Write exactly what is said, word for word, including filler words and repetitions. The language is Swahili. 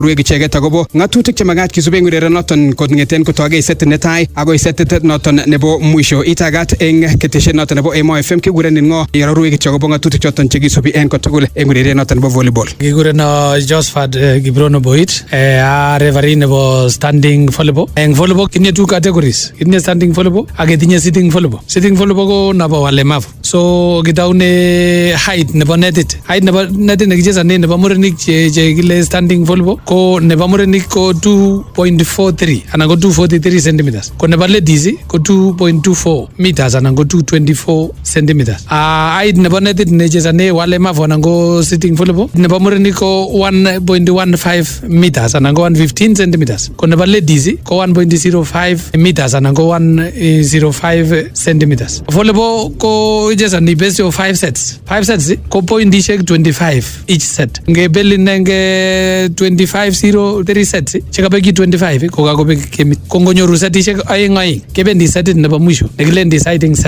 ruek icheket akobo ngatutik chemagat kisube eng urerionoton kongeten kotoge set netai agoi setit noton nebo mwisho. Itagat eng keteshet noton nebo Emo F M kigurenin ngo yero ruek icheket akobo ngatutik choton chekisubi en kotugul eng urerionoton nebo volleyball. Kigureno Josephat Gibrono Boit a referee nebo standing volleyball. Eng volleyball kitinye two categories. Kitinye standing volleyball ak kitinye sitting volleyball. Sitting volleyball ko nabo walemavu. So kitaune height nebo netit. Height nebo netit nekichezane nebo murenik che che kile standing volleyball ko nebo murenik ko two point four three anan ko two forty three centimeters. Ko nebo ladies ko two point two four meters anan ko two twenty-four centimeters. Ah height nebo netit nechezane walemavu anan ko sitting volleyball nebo murenik ko one point one five meters anan ko one fifteen centimeters. Ko nebo ladies ko one point zero five meters anan ko one zero five centimeters. Volleyball ko chezani best of five sets. Five sets ko point ishek twenty-five each set. Nge belin nge twenty-five zero three sets chekabeki twenty-five ko kakobek kemit. Ko ngonyoru setishek aeng aeng kebendi setit nebo mwisho nekilen deciding set.